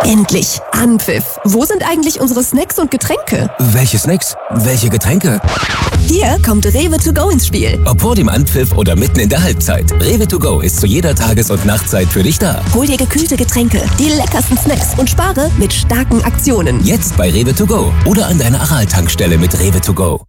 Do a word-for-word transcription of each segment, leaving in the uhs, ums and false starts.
Endlich! Anpfiff! Wo sind eigentlich unsere Snacks und Getränke? Welche Snacks? Welche Getränke? Hier kommt Rewe to go ins Spiel. Ob vor dem Anpfiff oder mitten in der Halbzeit. Rewe to go ist zu jeder Tages- und Nachtzeit für dich da. Hol dir gekühlte Getränke, die leckersten Snacks und spare mit starken Aktionen. Jetzt bei Rewe to go oder an deiner Aral-Tankstelle mit Rewe to go.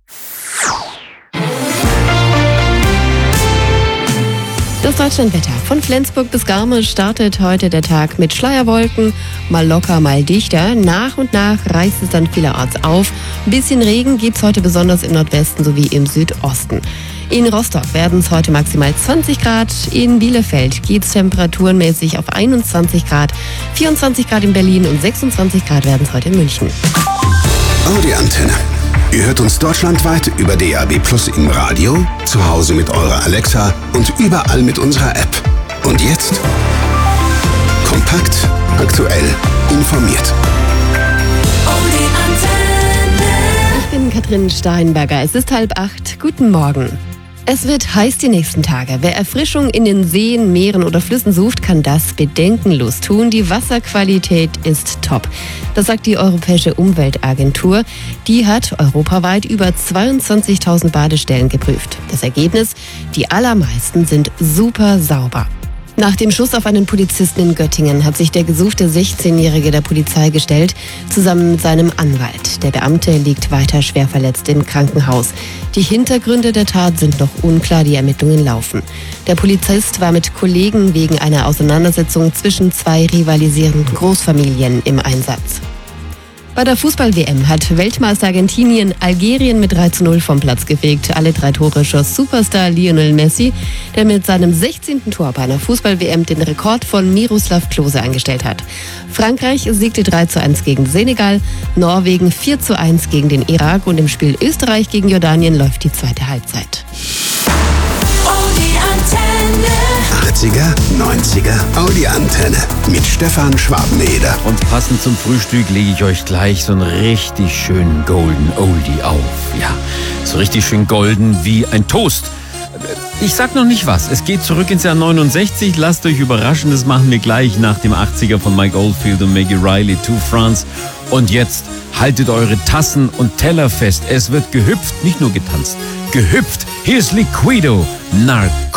Das Deutschlandwetter. Von Flensburg bis Garmisch startet heute der Tag mit Schleierwolken, mal locker, mal dichter. Nach und nach reißt es dann vielerorts auf. Ein bisschen Regen gibt's heute besonders im Nordwesten sowie im Südosten. In Rostock werden es heute maximal zwanzig Grad. In Bielefeld geht's temperaturenmäßig auf einundzwanzig Grad. vierundzwanzig Grad in Berlin und sechsundzwanzig Grad werden es heute in München. Audi Antenne. Ihr hört uns deutschlandweit über D A B Plus im Radio, zu Hause mit eurer Alexa und überall mit unserer App. Und jetzt kompakt, aktuell, informiert. Audi Antenne. Ich bin Katrin Steinberger. Es ist halb acht. Guten Morgen. Es wird heiß die nächsten Tage. Wer Erfrischung in den Seen, Meeren oder Flüssen sucht, kann das bedenkenlos tun. Die Wasserqualität ist top. Das sagt die Europäische Umweltagentur. Die hat europaweit über zweiundzwanzigtausend Badestellen geprüft. Das Ergebnis? Die allermeisten sind super sauber. Nach dem Schuss auf einen Polizisten in Göttingen hat sich der gesuchte sechzehnjährige der Polizei gestellt, zusammen mit seinem Anwalt. Der Beamte liegt weiter schwer verletzt im Krankenhaus. Die Hintergründe der Tat sind noch unklar, die Ermittlungen laufen. Der Polizist war mit Kollegen wegen einer Auseinandersetzung zwischen zwei rivalisierenden Großfamilien im Einsatz. Bei der Fußball-W M hat Weltmeister Argentinien Algerien mit drei zu null vom Platz gefegt. Alle drei Tore schoss Superstar Lionel Messi, der mit seinem sechzehnten Tor bei einer Fußball-W M den Rekord von Miroslav Klose eingestellt hat. Frankreich siegte drei zu eins gegen Senegal, Norwegen vier zu eins gegen den Irak und im Spiel Österreich gegen Jordanien läuft die zweite Halbzeit. achtziger, neunziger Audi Antenne mit Stefan Schwabeneder. Und passend zum Frühstück lege ich euch gleich so einen richtig schönen Golden Oldie auf. Ja, so richtig schön golden wie ein Toast. Ich sag noch nicht was. Es geht zurück ins Jahr neunundsechzig. Lasst euch überraschen. Das machen wir gleich nach dem achtziger von Mike Oldfield und Maggie Riley, To France. Und jetzt haltet eure Tassen und Teller fest. Es wird gehüpft, nicht nur getanzt. Gehüpft. Hier ist Liquido. Narc.